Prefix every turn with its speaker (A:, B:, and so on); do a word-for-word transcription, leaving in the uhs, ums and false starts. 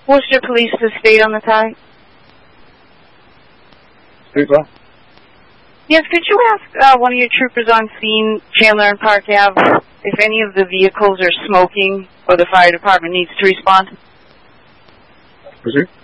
A: Worcester Police to state on the tie.
B: State what?
A: Yes, could you ask uh, one of your troopers on scene, Chandler and Park Ave, if any of the vehicles are smoking or the fire department needs to respond?
B: Proceed.